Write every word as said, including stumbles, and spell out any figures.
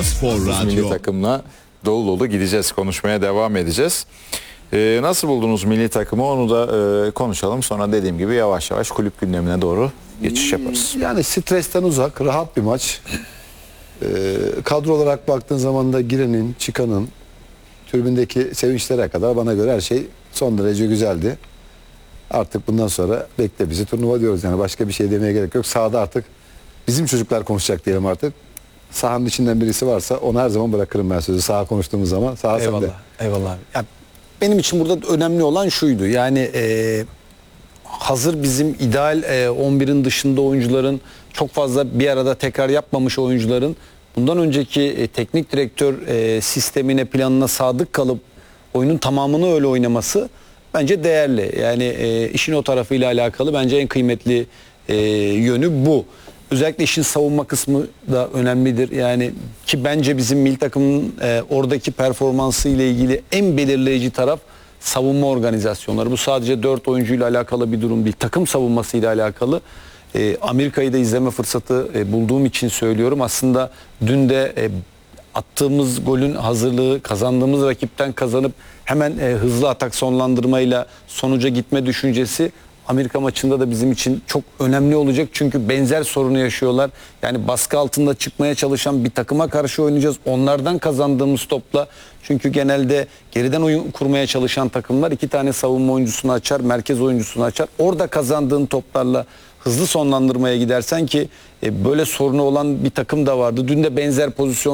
Spor Biz milli Radyo. takımla dolu dolu gideceğiz, konuşmaya devam edeceğiz. Ee, nasıl buldunuz milli takımı, onu da e, konuşalım. Sonra dediğim gibi yavaş yavaş kulüp gündemine doğru geçiş yaparız. Yani stresten uzak, rahat bir maç. Ee, kadro olarak baktığın zaman da girenin, çıkanın, tribündeki sevinçlere kadar bana göre her şey son derece güzeldi. Artık bundan sonra bekle bizi, turnuva diyoruz yani, başka bir şey demeye gerek yok. Sahada artık bizim çocuklar konuşacak diyelim artık. Sahanın içinden birisi varsa onu her zaman bırakırım ben sözü. Saha konuştuğumuz zaman. Saha Eyvallah, sende. eyvallah. Ya, benim için burada önemli olan şuydu. Yani e, hazır bizim ideal e, on birin dışında oyuncuların, çok fazla bir arada tekrar yapmamış oyuncuların bundan önceki e, teknik direktör e, sistemine, planına sadık kalıp oyunun tamamını öyle oynaması bence değerli. Yani e, işin o tarafıyla alakalı bence en kıymetli e, yönü bu. Özellikle işin savunma kısmı da önemlidir. Yani ki bence bizim milli takımın e, oradaki performansı ile ilgili en belirleyici taraf savunma organizasyonları. Bu sadece dört oyuncuyla alakalı bir durum değil. Takım savunmasıyla alakalı. E, Amerika'yı da izleme fırsatı e, bulduğum için söylüyorum. Aslında dün de e, attığımız golün hazırlığı, kazandığımız rakipten kazanıp hemen e, hızlı atak sonlandırmayla sonuca gitme düşüncesi Amerika maçında da bizim için çok önemli olacak. Çünkü benzer sorunu yaşıyorlar. Yani baskı altında çıkmaya çalışan bir takıma karşı oynayacağız. Onlardan kazandığımız topla, çünkü genelde geriden oyun kurmaya çalışan takımlar iki tane savunma oyuncusunu açar, merkez oyuncusunu açar. Orada kazandığın toplarla hızlı sonlandırmaya gidersen, ki e, böyle sorunu olan bir takım da vardı. Dün de benzer pozisyon